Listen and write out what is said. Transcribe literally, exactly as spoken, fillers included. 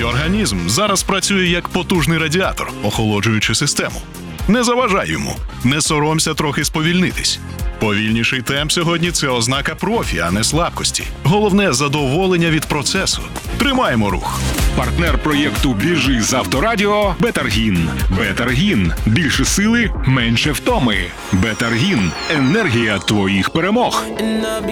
організм зараз працює як потужний радіатор, охолоджуючи систему. Не заважай йому, не соромся трохи сповільнитись. Повільніший темп сьогодні – це ознака профі, а не слабкості. Головне – задоволення від процесу. Тримаємо рух. Партнер проєкту «Біжи з Авторадіо» – Бетаргін. Бетаргін – більше сили, менше втоми. Бетаргін – енергія твоїх перемог.